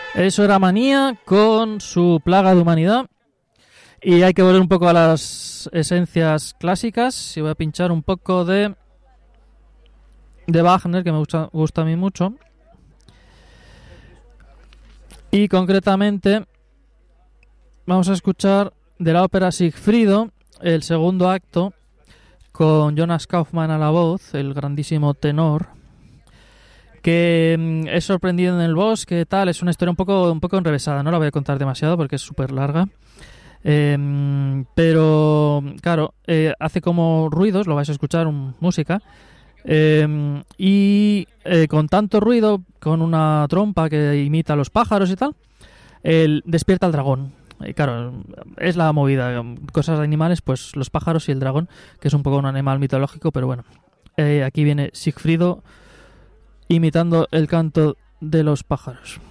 Eso era Manía con su Plaga de Humanidad. Y hay que volver un poco a las esencias clásicas. Y voy a pinchar un poco de Wagner, que me gusta a mí mucho. Y concretamente vamos a escuchar de la ópera Sigfrido, el segundo acto, con Jonas Kaufmann a la voz, el grandísimo tenor, que es sorprendido en el bosque, tal. Es una historia un poco enrevesada, no la voy a contar demasiado porque es súper larga. Pero claro, hace como ruidos, lo vais a escuchar, música, y con tanto ruido, con una trompa que imita a los pájaros y tal, despierta al dragón. Claro, es la movida, cosas de animales, pues los pájaros y el dragón, que es un poco un animal mitológico, pero bueno, aquí viene Sigfrido imitando el canto de los pájaros.